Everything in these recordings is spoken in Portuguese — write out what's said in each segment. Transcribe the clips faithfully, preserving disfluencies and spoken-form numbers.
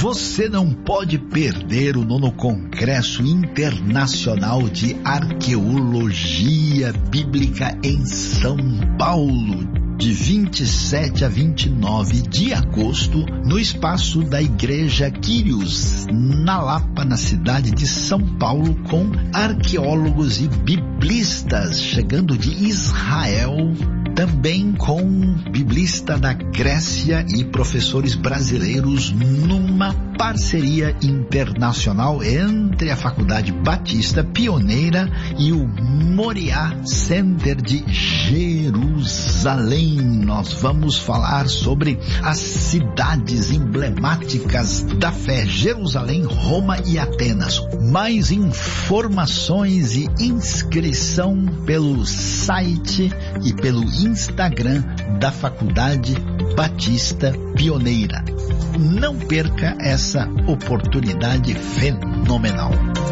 Você não pode perder o nono Congresso Internacional de Arqueologia Bíblica em São Paulo, de vinte e sete a vinte e nove de agosto, no espaço da Igreja Quírios, na Lapa, na cidade de São Paulo, com arqueólogos e biblistas chegando de Israel, também com biblista da Grécia e professores brasileiros, numa parceria internacional entre a Faculdade Batista Pioneira e o Moriá Center de Jerusalém. Nós vamos falar sobre as cidades emblemáticas da fé: Jerusalém, Roma e Atenas. Mais informações e inscrição pelo site e pelo Instagram da Faculdade Batista Pioneira. Não perca essa oportunidade fenomenal.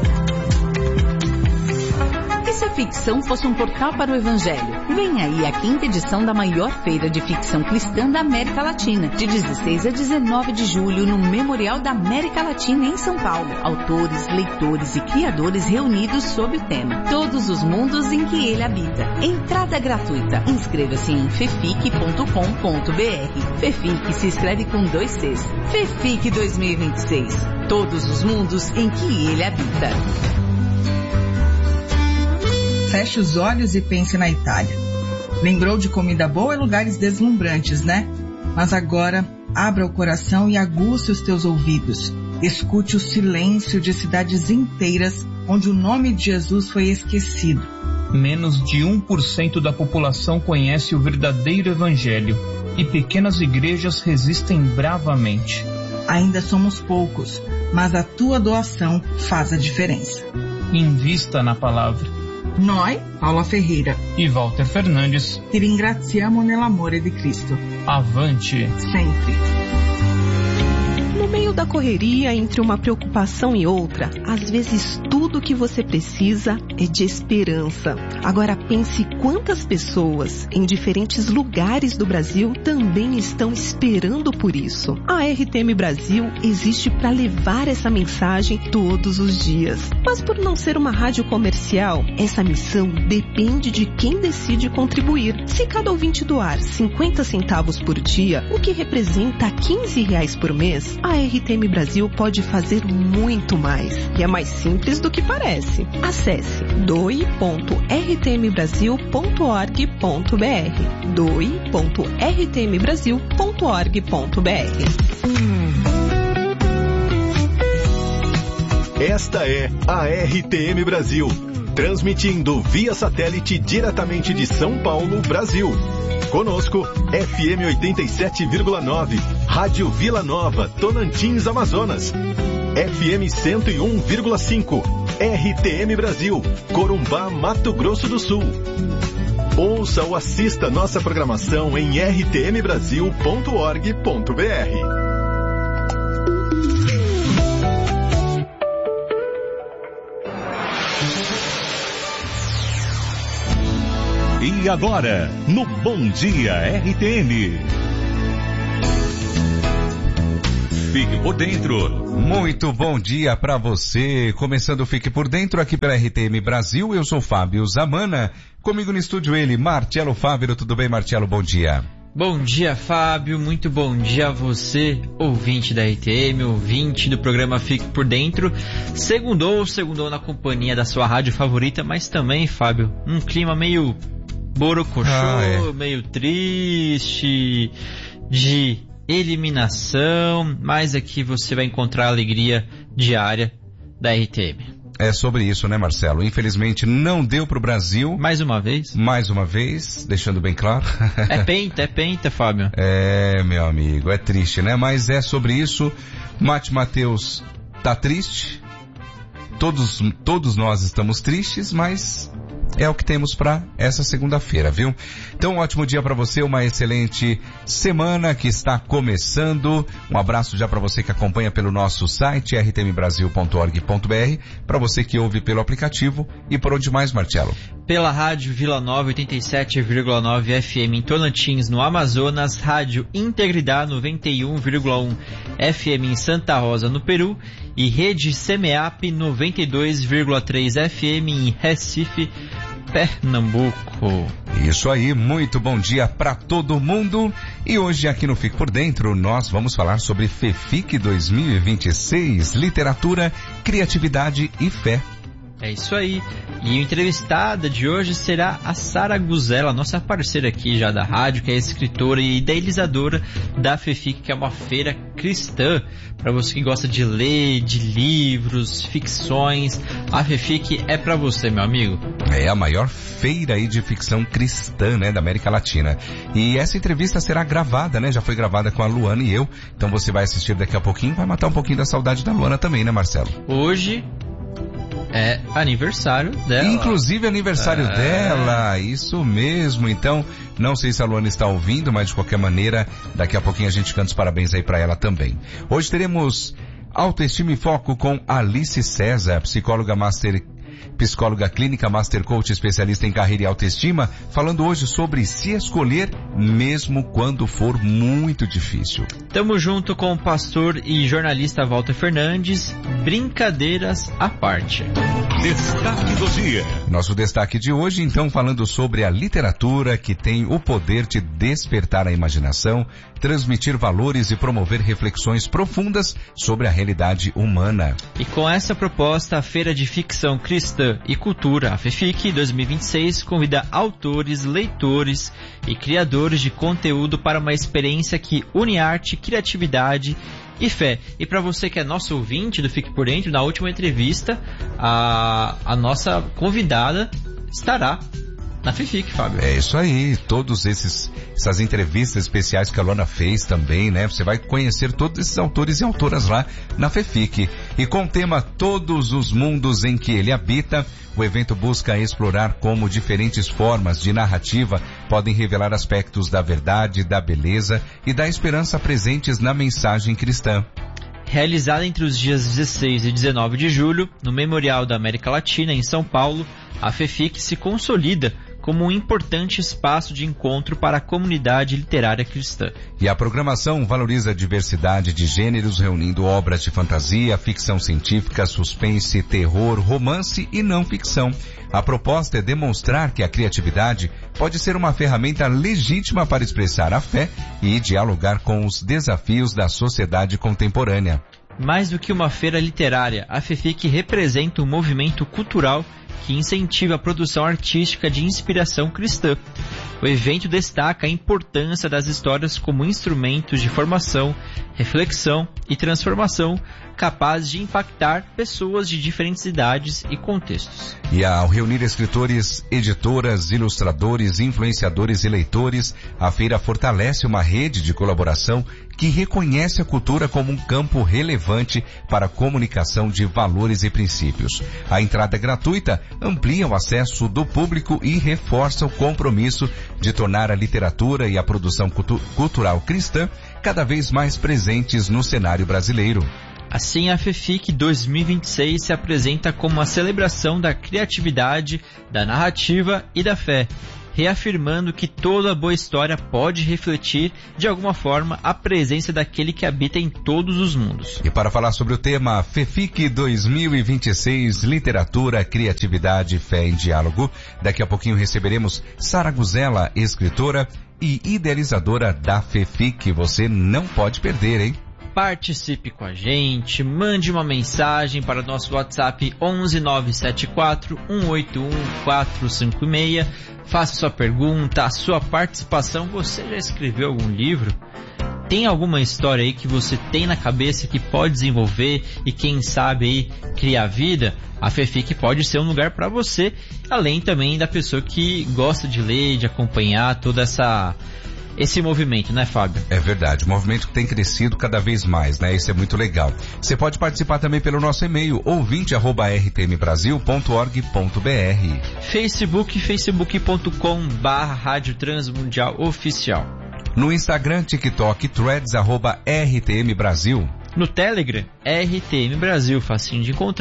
E se a ficção fosse um portal para o Evangelho? Vem aí a quinta edição da maior feira de ficção cristã da América Latina, de dezesseis a dezenove de julho, no Memorial da América Latina, em São Paulo. Autores, leitores e criadores reunidos sob o tema Todos os Mundos em que Ele Habita. Entrada gratuita. Inscreva-se em fefic ponto com ponto br. Fefic se escreve com dois Cs. Fefic dois mil e vinte e seis. Todos os mundos em que Ele habita. Feche os olhos e pense na Itália. Lembrou de comida boa e lugares deslumbrantes, né? Mas agora, abra o coração e aguce os teus ouvidos. Escute o silêncio de cidades inteiras onde o nome de Jesus foi esquecido. Menos de um por cento da população conhece o verdadeiro evangelho e pequenas igrejas resistem bravamente. Ainda somos poucos, mas a tua doação faz a diferença. Invista na palavra. Noi, Paula Ferreira e Walter Fernandes, ti ringraziamo nell'amore di Cristo. Avante! Sempre! No meio da correria, entre uma preocupação e outra, às vezes tudo o que você precisa é de esperança. Agora pense quantas pessoas em diferentes lugares do Brasil também estão esperando por isso. A R T M Brasil existe para levar essa mensagem todos os dias. Mas por não ser uma rádio comercial, essa missão depende de quem decide contribuir. Se cada ouvinte doar cinquenta centavos por dia, o que representa quinze reais por mês, a R T M Brasil pode fazer muito mais. E é mais simples do que parece. Acesse doe ponto r t m brasil ponto org ponto b r doe ponto r t m brasil ponto org ponto b r. Esta é a R T M Brasil, transmitindo via satélite diretamente de São Paulo, Brasil. Conosco, F M oitenta e sete vírgula nove, Rádio Vila Nova, Tonantins, Amazonas. F M cento e um vírgula cinco, R T M Brasil, Corumbá, Mato Grosso do Sul. Ouça ou assista nossa programação em r t m brasil ponto org ponto b r. E agora, no Bom Dia R T M. Fique por dentro. Muito bom dia para você. Começando o Fique por Dentro aqui pela R T M Brasil. Eu sou Fábio Zamana. Comigo no estúdio ele, Marcelo Fávero. Tudo bem, Marcelo? Bom dia. Bom dia, Fábio. Muito bom dia a você, ouvinte da R T M, ouvinte do programa Fique por Dentro. Segundou, segundou na companhia da sua rádio favorita, mas também, Fábio, um clima meio borocochô, ah, é. meio triste, de eliminação, mas aqui você vai encontrar a alegria diária da R T M. É sobre isso, né, Marcelo? Infelizmente não deu pro Brasil. Mais uma vez? Mais uma vez, deixando bem claro. É penta, é penta, Fábio. É, meu amigo, é triste, né? Mas é sobre isso. Mate Mateus tá triste. Todos, todos nós estamos tristes, mas é o que temos para essa segunda-feira, viu? Então, um ótimo dia para você, uma excelente semana que está começando. Um abraço já para você que acompanha pelo nosso site r t m brasil ponto org ponto b r, para você que ouve pelo aplicativo e por onde mais, Marcelo? pela Rádio Vila Nova oitenta e sete vírgula nove F M em Tocantins, no Amazonas, Rádio Integridade noventa e um vírgula um F M em Santa Rosa, no Peru, e Rede Semeap noventa e dois vírgula três F M em Recife, Pernambuco. Isso aí, muito bom dia para todo mundo. E hoje aqui no Fique por Dentro nós vamos falar sobre FEFIC dois mil e vinte e seis, literatura, criatividade e fé. É isso aí. E a entrevistada de hoje será a Sara Guzella, nossa parceira aqui já da rádio, que é escritora e idealizadora da FEFIC, que é uma feira cristã. Para você que gosta de ler, de livros, ficções, a FEFIC é para você, meu amigo. É a maior feira aí de ficção cristã, né, da América Latina. E essa entrevista será gravada, né? Já foi gravada com a Luana e eu. Então você vai assistir daqui a pouquinho, vai matar um pouquinho da saudade da Luana também, né, Marcelo? Hoje é aniversário dela. Inclusive aniversário é... dela, isso mesmo. Então, não sei se a Luana está ouvindo, mas de qualquer maneira, daqui a pouquinho a gente canta os parabéns aí para ela também. Hoje teremos Autoestima e Foco com Alice César, psicóloga master... psicóloga clínica, master coach, especialista em carreira e autoestima, falando hoje sobre se escolher mesmo quando for muito difícil. Tamo junto com o pastor e jornalista Walter Fernandes, brincadeiras à parte. Destaque do dia. Nosso destaque de hoje, então, falando sobre a literatura que tem o poder de despertar a imaginação, transmitir valores e promover reflexões profundas sobre a realidade humana. E com essa proposta, a Feira de Ficção Cristã e Cultura, a FEFIC dois mil e vinte e seis, convida autores, leitores e criadores de conteúdo para uma experiência que une arte, criatividade e fé. E para você que é nosso ouvinte do Fique por Dentro, na última entrevista, a, a nossa convidada estará na FEFIC, Fábio. É isso aí, todos esses essas entrevistas especiais que a Luana fez também, né? Você vai conhecer todos esses autores e autoras lá na FEFIC. E com o tema Todos os Mundos em que ele habita, o evento busca explorar como diferentes formas de narrativa podem revelar aspectos da verdade, da beleza e da esperança presentes na mensagem cristã. Realizada entre os dias dezesseis e dezenove de julho, no Memorial da América Latina, em São Paulo, a FEFIC se consolida como um importante espaço de encontro para a comunidade literária cristã. E a programação valoriza a diversidade de gêneros, reunindo obras de fantasia, ficção científica, suspense, terror, romance e não ficção. A proposta é demonstrar que a criatividade pode ser uma ferramenta legítima para expressar a fé e dialogar com os desafios da sociedade contemporânea. Mais do que uma feira literária, a FEFIC representa um movimento cultural que incentiva a produção artística de inspiração cristã. O evento destaca a importância das histórias como instrumentos de formação, reflexão e transformação, capazes de impactar pessoas de diferentes idades e contextos. E ao reunir escritores, editoras, ilustradores, influenciadores e leitores, a feira fortalece uma rede de colaboração que reconhece a cultura como um campo relevante para a comunicação de valores e princípios. A entrada gratuita amplia o acesso do público e reforça o compromisso de tornar a literatura e a produção cultu- cultural cristã cada vez mais presentes no cenário brasileiro. Assim, a FEFIC dois mil e vinte e seis se apresenta como uma celebração da criatividade, da narrativa e da fé, reafirmando que toda boa história pode refletir, de alguma forma, a presença daquele que habita em todos os mundos. E para falar sobre o tema FEFIC dois mil e vinte e seis, Literatura, Criatividade, Fé em Diálogo, daqui a pouquinho receberemos Sara Guzella, escritora e idealizadora da FEFIC. Você não pode perder, hein? Participe com a gente, mande uma mensagem para o nosso WhatsApp onze nove sete quatro um oito um quatro cinco seis. Faça sua pergunta, a sua participação. Você já escreveu algum livro? Tem alguma história aí que você tem na cabeça que pode desenvolver e quem sabe aí criar vida? A FEFIC pode ser um lugar para você, além também da pessoa que gosta de ler, de acompanhar toda essa... esse movimento, né, Fábio? É verdade, o movimento que tem crescido cada vez mais, né? Isso é muito legal. Você pode participar também pelo nosso e-mail, ouvinte arroba r t m brasil ponto org ponto b r. Facebook, facebook ponto com barra Rádio Transmundial Oficial. No Instagram, TikTok, Threads, arroba R T M Brasil. No Telegram, R T M Brasil, facinho de encontrar.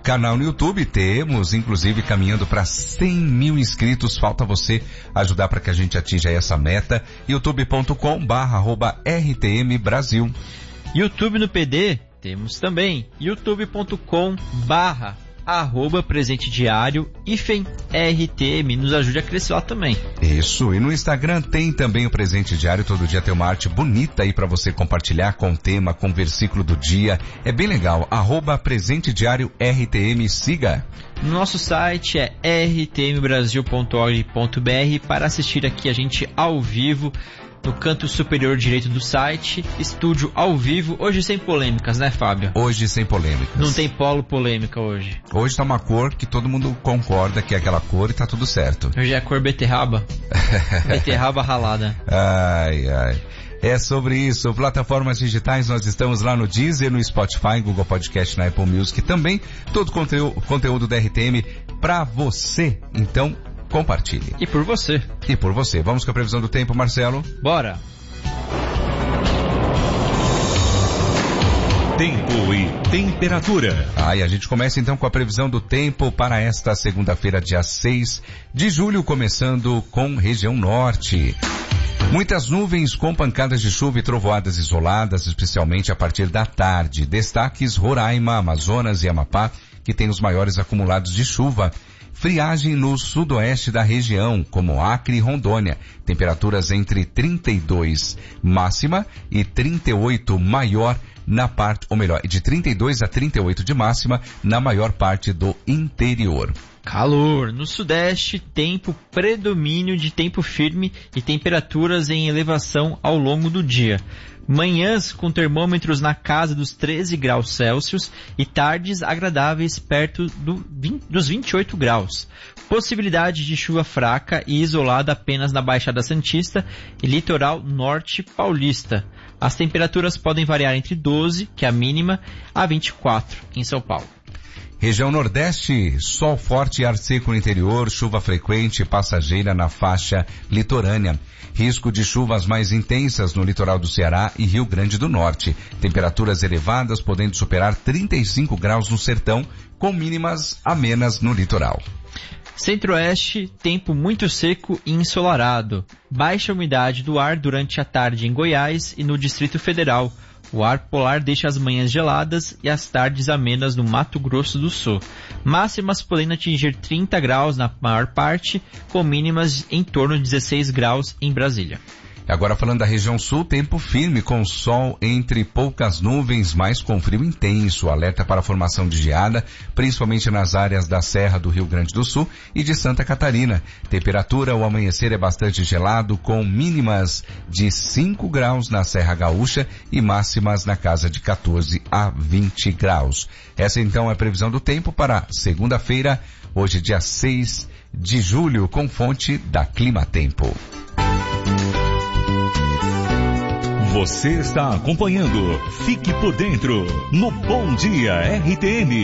canal no YouTube, temos, inclusive, caminhando para cem mil inscritos. Falta você ajudar para que a gente atinja essa meta. youtube ponto com barra arroba R T M Brasil. YouTube no P D, temos também. youtube ponto com barra arroba presente diário, hífen R T M, nos ajude a crescer lá também. Isso, e no Instagram tem também o presente diário, todo dia tem uma arte bonita aí para você compartilhar com o tema, com o versículo do dia, é bem legal, arroba presente diário R T M, siga. No nosso site é r t m brasil ponto org ponto b r para assistir aqui a gente ao vivo. No canto superior direito do site, estúdio ao vivo, hoje sem polêmicas, né, Fábio? Hoje sem polêmicas. Não tem polo polêmica hoje. Hoje tá uma cor que todo mundo concorda que é aquela cor e tá tudo certo. Hoje é a cor beterraba. Beterraba ralada. Ai, ai. É sobre isso. Plataformas digitais, nós estamos lá no Deezer, no Spotify, Google Podcast, na Apple Music também. Todo conteúdo, conteúdo da R T M pra você. Então, compartilhe. E por você. E por você. Vamos com a previsão do tempo, Marcelo? Bora. Tempo e temperatura. Ah, e a gente começa então com a previsão do tempo para esta segunda-feira, dia seis de julho, começando com região norte. Muitas nuvens com pancadas de chuva e trovoadas isoladas, especialmente a partir da tarde. Destaques Roraima, Amazonas e Amapá, que tem os maiores acumulados de chuva. Friagem no sudoeste da região, como Acre e Rondônia. Temperaturas entre trinta e dois máxima e trinta e oito maior na parte, ou melhor, de trinta e dois a trinta e oito de máxima na maior parte do interior. Calor. No sudeste, tempo predomínio de tempo firme e temperaturas em elevação ao longo do dia. Manhãs com termômetros na casa dos treze graus Celsius e tardes agradáveis perto do vinte, dos vinte e oito graus. Possibilidade de chuva fraca e isolada apenas na Baixada Santista e litoral norte paulista. As temperaturas podem variar entre doze, que é a mínima, a vinte e quatro em São Paulo. Região Nordeste, sol forte e ar seco no interior, chuva frequente e passageira na faixa litorânea. Risco de chuvas mais intensas no litoral do Ceará e Rio Grande do Norte. Temperaturas elevadas podendo superar trinta e cinco graus no sertão, com mínimas amenas no litoral. Centro-Oeste, tempo muito seco e ensolarado. Baixa umidade do ar durante a tarde em Goiás e no Distrito Federal. O ar polar deixa as manhãs geladas e as tardes amenas no Mato Grosso do Sul. Máximas podendo atingir trinta graus na maior parte, com mínimas em torno de dezesseis graus em Brasília. Agora falando da região sul, tempo firme com sol entre poucas nuvens, mas com frio intenso. Alerta para a formação de geada, principalmente nas áreas da Serra do Rio Grande do Sul e de Santa Catarina. Temperatura ao amanhecer é bastante gelado, com mínimas de cinco graus na Serra Gaúcha e máximas na casa de quatorze a vinte graus. Essa então é a previsão do tempo para segunda-feira, hoje dia seis de julho, com fonte da Climatempo. Você está acompanhando Fique por Dentro no Bom Dia R T M.